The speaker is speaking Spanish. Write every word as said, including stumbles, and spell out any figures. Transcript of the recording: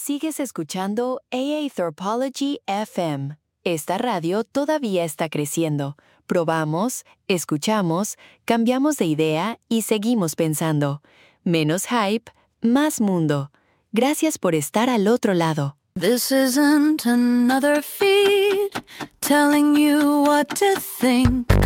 Sigues escuchando A A Anthropology F M. Esta radio todavía está creciendo. Probamos, escuchamos, cambiamos de idea y seguimos pensando. Menos hype, más mundo. Gracias por estar al otro lado. This isn't another feed telling you what to think.